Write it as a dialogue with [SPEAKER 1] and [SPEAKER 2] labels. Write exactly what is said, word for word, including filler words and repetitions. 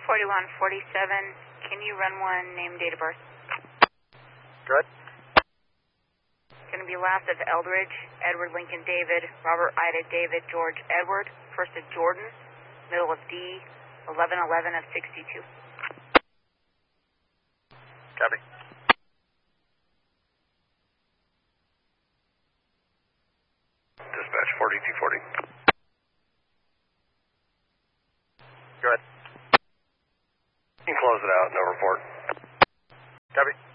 [SPEAKER 1] forty-one forty-seven, can you run one name, date of birth?
[SPEAKER 2] Good.
[SPEAKER 1] Going to be last of Eldridge, Edward Lincoln David, Robert Ida David, George Edward, first of Jordan, middle of D, eleven eleven of sixty-two.
[SPEAKER 2] Copy. Dispatch forty-two forty. Go ahead. You can close it out, no report. Copy.